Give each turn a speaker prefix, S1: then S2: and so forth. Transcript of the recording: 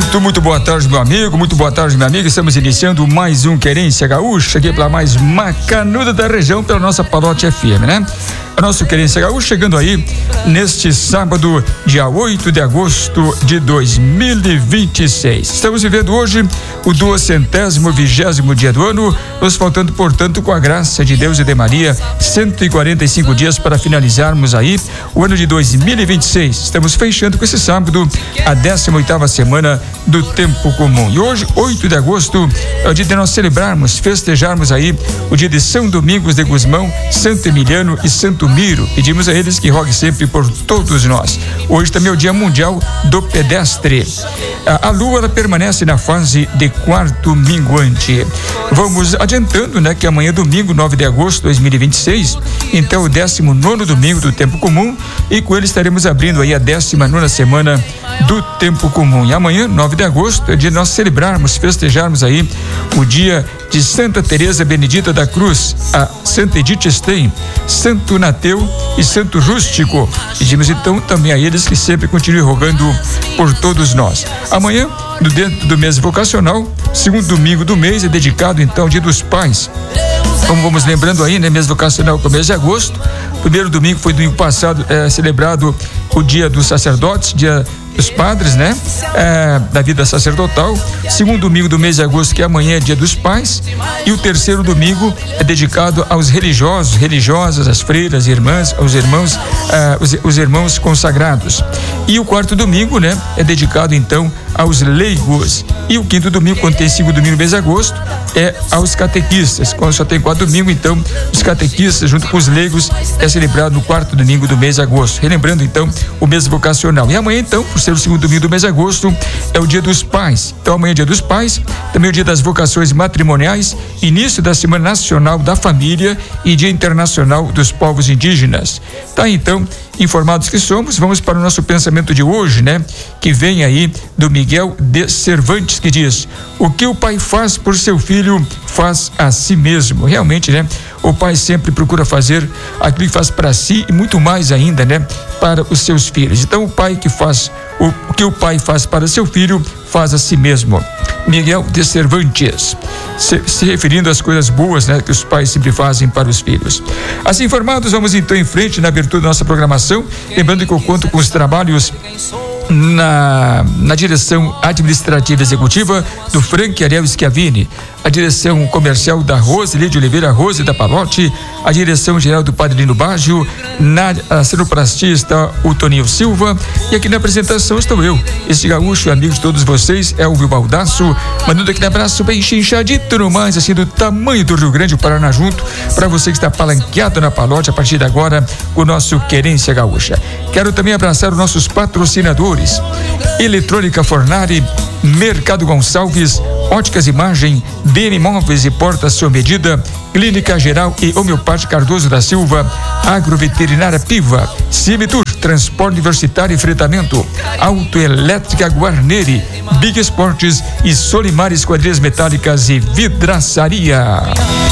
S1: Muito boa tarde, meu amigo, muito boa tarde, minha amiga. Estamos iniciando mais um Querência Gaúcha, aqui pela mais macanuda da região, pela nossa Palote FM, né? O nosso Querência Gaúcha chegando aí neste sábado, dia 8 de agosto de 2026. Estamos vivendo hoje o 220º dia do ano, nos faltando, portanto, com a graça de Deus e de Maria, 145 dias para finalizarmos aí o ano de 2026. Estamos fechando com esse sábado a 18ª semana do tempo comum. E hoje, 8 de agosto, é o dia de nós celebrarmos, festejarmos aí o dia de São Domingos de Gusmão, Santo Emiliano e Santo Miro. Pedimos a eles que roguem sempre por todos nós. Hoje também é o Dia Mundial do Pedestre. A lua, ela permanece na fase de quarto minguante. Vamos adiantando, né, que amanhã, domingo, 9 de agosto de 2026, então o 19º domingo do tempo comum, e com ele estaremos abrindo aí a 19ª semana do tempo comum. E amanhã, 9 de agosto, é dia de nós celebrarmos, festejarmos aí o dia de Santa Teresa Benedita da Cruz, a Santa Edith Stein, Santo Nateu e Santo Rústico. Pedimos então também a eles que sempre continuem rogando por todos nós. Amanhã, dentro do mês vocacional, segundo domingo do mês, é dedicado então ao Dia dos Pais. Como vamos lembrando aí, né, mês vocacional, começo de agosto. Primeiro domingo foi domingo passado, celebrado o Dia dos Sacerdotes, Dia dos Padres, né? Da vida sacerdotal. Segundo domingo do mês de agosto, que amanhã é Dia dos Pais. E o terceiro domingo é dedicado aos religiosos, religiosas, às freiras, irmãs, aos irmãos, os irmãos consagrados. E o quarto domingo, né, é dedicado então aos leigos. E o quinto domingo, quando tem 5 domingos no mês de agosto, é aos catequistas. Quando só tem 4 domingos, então os catequistas junto com os leigos é celebrado no quarto domingo do mês de agosto. Relembrando então o mês vocacional. E amanhã então, por ser o segundo domingo do mês de agosto, é o Dia dos Pais. Então amanhã é Dia dos Pais, também é o Dia das Vocações Matrimoniais, início da Semana Nacional da Família e Dia Internacional dos Povos Indígenas. Tá, então, informados que somos, vamos para o nosso pensamento de hoje, né? Que vem aí do Miguel de Cervantes, que diz: o que o pai faz por seu filho, faz a si mesmo. Realmente, né? O pai sempre procura fazer aquilo que faz para si e muito mais ainda, né? Para os seus filhos. Então, o pai que faz, o que o pai faz para seu filho, faz a si mesmo. Miguel de Cervantes, se referindo às coisas boas, né, que os pais sempre fazem para os filhos. Assim informados, vamos então em frente na abertura da nossa programação, lembrando que eu conto com os trabalhos na direção administrativa executiva do Frank Ariel Schiavini, a direção comercial da Roseli de Oliveira Rose da Palote, a direção geral do Padre Lino Baggio, na cenoplastia está o Toninho Silva, e aqui na apresentação estou eu, este gaúcho, amigo de todos vocês, Elvio Baldasso, mandando aquele abraço bem chinchadito no mais, assim, do tamanho do Rio Grande, o Paraná junto, para você que está palanqueado na Palote a partir de agora, com o nosso Querência Gaúcha. Quero também abraçar os nossos patrocinadores: Eletrônica Fornari, Mercado Gonçalves, Óticas Imagem, DM Imóveis e Portas sob medida, Clínica Geral e Homeopática Cardoso da Silva, Agroveterinária Piva, Cimitur, Transporte Universitário e Fretamento, Autoelétrica Guarneri, Big Esportes e Solimar Esquadrias Metálicas e Vidraçaria.